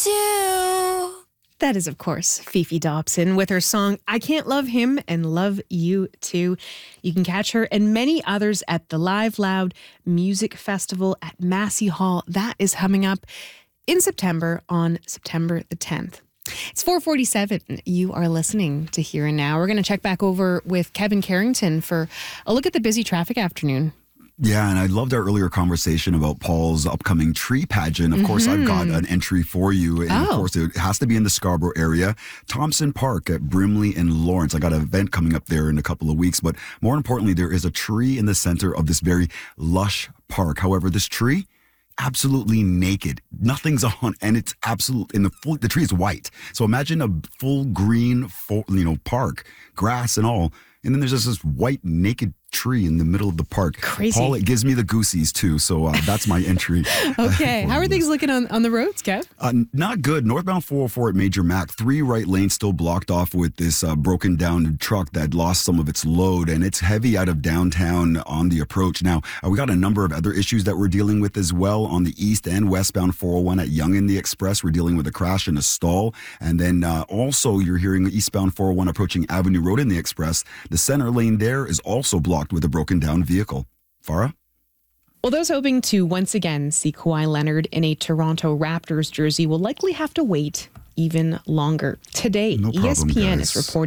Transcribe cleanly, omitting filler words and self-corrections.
too. That is, of course, Fifi Dobson with her song I Can't Love Him and Love You Too. You can catch her and many others at the Live Loud Music Festival at Massey Hall. That is coming up in September on September the 10th. It's 4:47. You are listening to Here and Now. We're going to check back over with Kevin Carrington for a look at the busy traffic afternoon. Yeah, and I loved our earlier conversation about Paul's upcoming tree pageant. Of course, I've got an entry for you. And of course, it has to be in the Scarborough area. Thompson Park at Brimley and Lawrence. I got an event coming up there in a couple of weeks. But more importantly, there is a tree in the center of this very lush park. However, this tree, absolutely naked. Nothing's on, and it's the tree is white. So imagine a full green, park, grass and all. And then there's just this white, naked tree in the middle of the park. Crazy. Paul, it gives me the goosies too. So that's my entry. Okay. How are things looking on the roads, Kev? Not good. Northbound 404 at Major Mac. 3 right lanes still blocked off with this broken down truck that lost some of its load. And it's heavy out of downtown on the approach. Now, we got a number of other issues that we're dealing with as well on the east and westbound 401 at Yonge and the Express. We're dealing with a crash and a stall. And then also you're hearing eastbound 401 approaching Avenue Road in the Express. The center lane there is also blocked with a broken down vehicle. Farah? Well, those hoping to once again see Kawhi Leonard in a Toronto Raptors jersey will likely have to wait even longer. Today, No problem, ESPN guys. is reporting